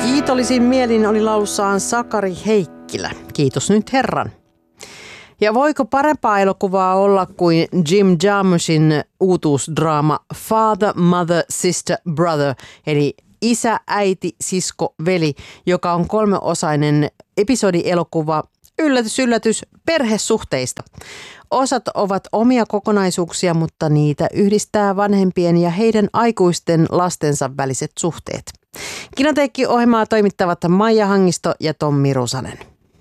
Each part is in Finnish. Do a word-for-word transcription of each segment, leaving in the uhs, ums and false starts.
Kiitollisin mielin oli laulussaan Sakari Heikkilä. Kiitos nyt Herran. Ja voiko parempaa elokuvaa olla kuin Jim Jarmuschin uutuusdraama Father, Mother, Sister, Brother, eli isä, äiti, sisko, veli, joka on kolmeosainen episodielokuva, yllätys, yllätys, perhesuhteista. Osat ovat omia kokonaisuuksia, mutta niitä yhdistää vanhempien ja heidän aikuisten lastensa väliset suhteet. Kinoteekki-ohjelmaa toimittavat Maija Hangisto ja Tommi Rusanen.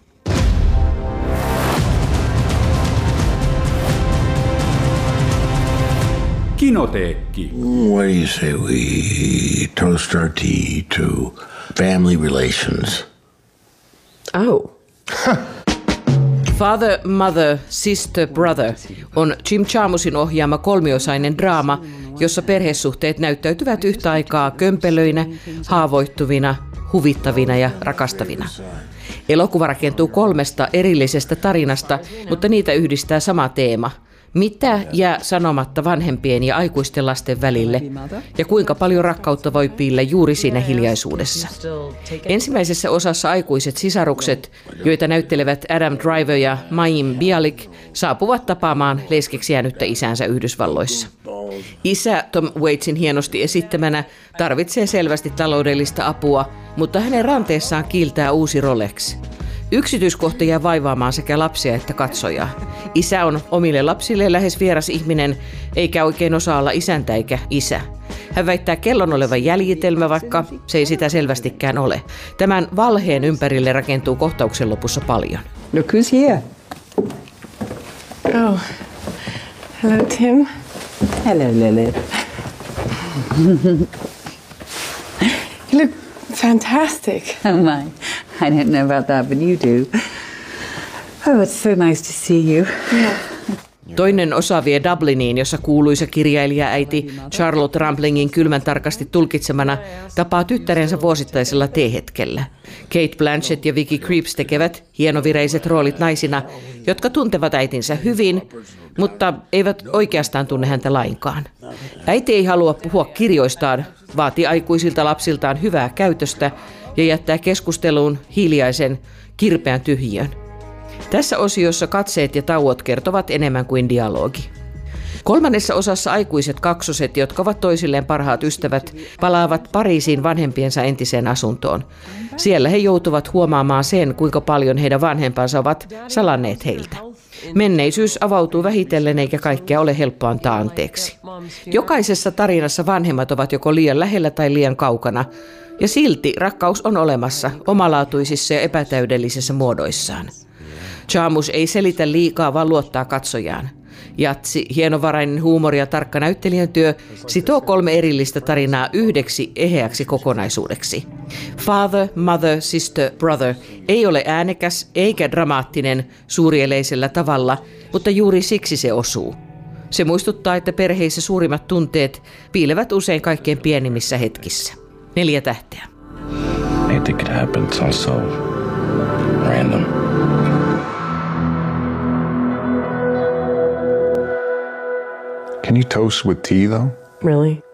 Kinoteekki. What do you say we toast our tea to family relations? Oh. Father, Mother, Sister, Brother on Jim Jarmuschin ohjaama kolmiosainen draama, jossa perhesuhteet näyttäytyvät yhtä aikaa kömpelöinä, haavoittuvina, huvittavina ja rakastavina. Elokuva rakentuu kolmesta erillisestä tarinasta, mutta niitä yhdistää sama teema. Mitä jää sanomatta vanhempien ja aikuisten lasten välille ja kuinka paljon rakkautta voi piillä juuri siinä hiljaisuudessa. Ensimmäisessä osassa aikuiset sisarukset, joita näyttelevät Adam Driver ja Mayim Bialik, saapuvat tapaamaan leskeksi jäänyttä isänsä Yhdysvalloissa. Isä Tom Waitsin hienosti esittämänä tarvitsee selvästi taloudellista apua, mutta hänen ranteessaan kiiltää uusi Rolex. Yksityiskohta jää vaivaamaan sekä lapsia että katsojaa. Isä on omille lapsille lähes vieras ihminen, eikä oikein osaa olla isäntä eikä isä. Hän väittää kellon olevan jäljitelmä, vaikka se ei sitä selvästikään ole. Tämän valheen ympärille rakentuu kohtauksen lopussa paljon. Look who's here. Oh, hello Tim. Hello Lily. You look fantastic. Oh my, I don't know about that, but you do. Oh, it's so nice to see you. Yeah. Toinen osa vie Dubliniin, jossa kuuluisa kirjailija-äiti Charlotte Ramplingin kylmän tarkasti tulkitsemana tapaa tyttärensä vuosittaisella teehetkellä. Kate Blanchett ja Vicky Krieps tekevät hienovireiset roolit naisina, jotka tuntevat äitinsä hyvin, mutta eivät oikeastaan tunne häntä lainkaan. Äiti ei halua puhua kirjoistaan, vaatii aikuisilta lapsiltaan hyvää käytöstä ja jättää keskusteluun hiljaisen, kirpeän tyhjiön. Tässä osiossa katseet ja tauot kertovat enemmän kuin dialogi. Kolmannessa osassa aikuiset kaksoset, jotka ovat toisilleen parhaat ystävät, palaavat Pariisiin vanhempiensa entiseen asuntoon. Siellä he joutuvat huomaamaan sen, kuinka paljon heidän vanhempansa ovat salanneet heiltä. Menneisyys avautuu vähitellen eikä kaikkea ole helppo antaa anteeksi. Jokaisessa tarinassa vanhemmat ovat joko liian lähellä tai liian kaukana, ja silti rakkaus on olemassa omalaatuisissa ja epätäydellisissä muodoissaan. Jarmusch ei selitä liikaa, vaan luottaa katsojaan. Jatsi, hienovarainen huumori ja tarkka näyttelijän työ sitoo kolme erillistä tarinaa yhdeksi eheäksi kokonaisuudeksi. Father, Mother, Sister, Brother ei ole äänekäs eikä dramaattinen suurieleisellä tavalla, mutta juuri siksi se osuu. Se muistuttaa, että perheissä suurimmat tunteet piilevät usein kaikkein pienimmissä hetkissä. Neljä tähteä. I think it happens also random. Can you toast with tea, though? Really?